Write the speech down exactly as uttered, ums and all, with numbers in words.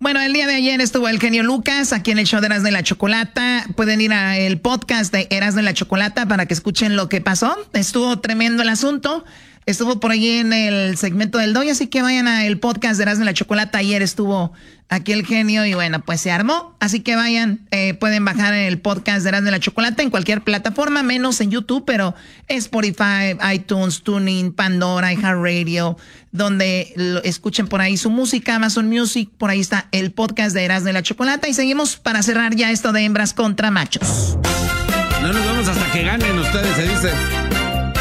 Bueno, el día de ayer estuvo el genio Lucas aquí en el show de Erasmo y la Chocolata. Pueden ir al podcast de Erasmo y la Chocolata para que escuchen lo que pasó. Estuvo tremendo el asunto. Estuvo por allí en el segmento del Doy, así que vayan al podcast de Erasmo y la Chocolata. Ayer estuvo aquí el genio y bueno, pues se armó. Así que vayan, eh, pueden bajar el podcast de Erasmo y la Chocolata en cualquier plataforma, menos en YouTube, pero Spotify, iTunes, TuneIn, Pandora, iHeartRadio, donde lo, escuchen por ahí su música, Amazon Music, por ahí está el podcast de Erasmo y la Chocolata. Y seguimos para cerrar ya esto de hembras contra machos. No nos vamos hasta que ganen ustedes, se dice.